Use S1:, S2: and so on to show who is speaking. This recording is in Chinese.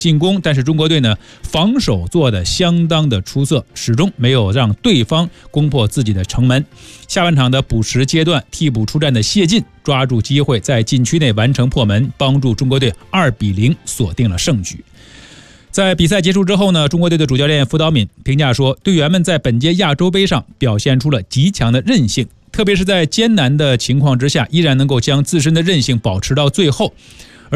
S1: 进攻，但是中国队呢防守做得相当的出色，始终没有让对方攻破自己的城门。下半场的补时阶段，替补出战的谢晋抓住机会在禁区内完成破门，帮助中国队2-0锁定了胜局。在比赛结束之后呢，中国队的主教练傅导敏评价说，队员们在本届亚洲杯上表现出了极强的韧性，特别是在艰难的情况之下，依然能够将自身的韧性保持到最后。